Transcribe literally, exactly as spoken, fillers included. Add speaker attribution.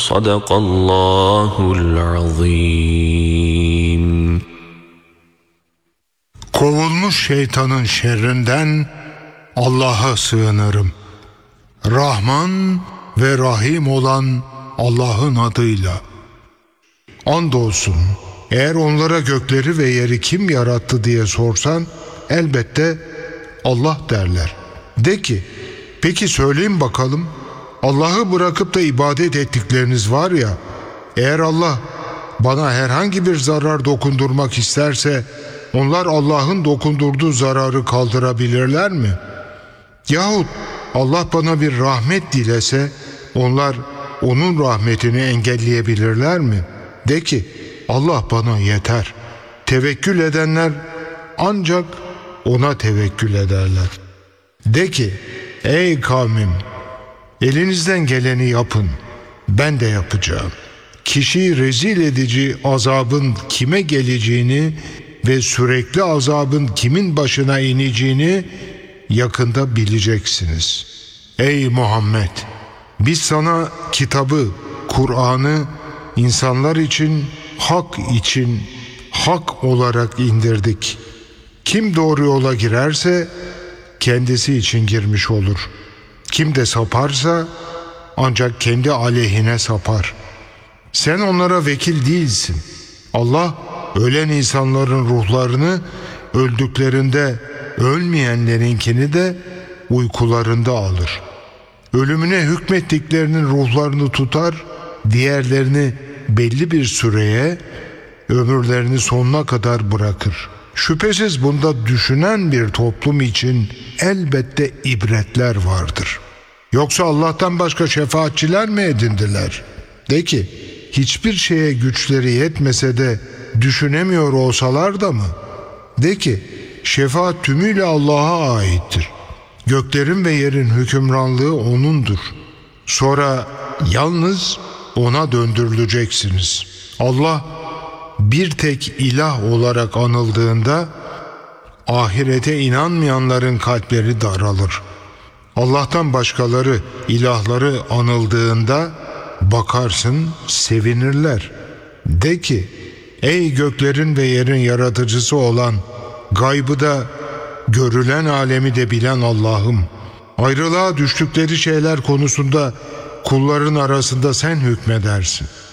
Speaker 1: Sadakallahul azim.
Speaker 2: Kovulmuş şeytanın şerrinden Allah'a sığınırım. Rahman ve Rahim olan Allah'ın adıyla. Andolsun eğer onlara gökleri ve yeri kim yarattı diye sorsan elbette Allah derler. De ki peki söyleyin bakalım, Allah'ı bırakıp da ibadet ettikleriniz var ya, eğer Allah bana herhangi bir zarar dokundurmak isterse onlar Allah'ın dokundurduğu zararı kaldırabilirler mi? Yahut Allah bana bir rahmet dilese onlar onun rahmetini engelleyebilirler mi? De ki Allah bana yeter. Tevekkül edenler ancak ona tevekkül ederler. De ki ey kavmim, elinizden geleni yapın, ben de yapacağım. Kişiyi rezil edici azabın kime geleceğini ve sürekli azabın kimin başına ineceğini yakında bileceksiniz. Ey Muhammed! Biz sana kitabı, Kur'an'ı insanlar için, hak için, hak olarak indirdik. Kim doğru yola girerse kendisi için girmiş olur. Kim de saparsa ancak kendi aleyhine sapar. Sen onlara vekil değilsin. Allah ölen insanların ruhlarını öldüklerinde ölmeyenlerinkini de uykularında alır. Ölümüne hükmettiklerinin ruhlarını tutar, diğerlerini belli bir süreye, ömürlerini sonuna kadar bırakır. Şüphesiz bunda düşünen bir toplum için elbette ibretler vardır. Yoksa Allah'tan başka şefaatçiler mi edindiler? De ki, hiçbir şeye güçleri yetmese de düşünemiyor olsalar da mı? De ki, şefaat tümüyle Allah'a aittir. Göklerin ve yerin hükümranlığı O'nundur. Sonra yalnız O'na döndürüleceksiniz. Allah bir tek ilah olarak anıldığında ahirete inanmayanların kalpleri daralır. Allah'tan başkaları, ilahları anıldığında bakarsın sevinirler. De ki ey göklerin ve yerin yaratıcısı olan, gaybı da görülen alemi de bilen Allah'ım, ayrılığa düştükleri şeyler konusunda kulların arasında sen hükmedersin.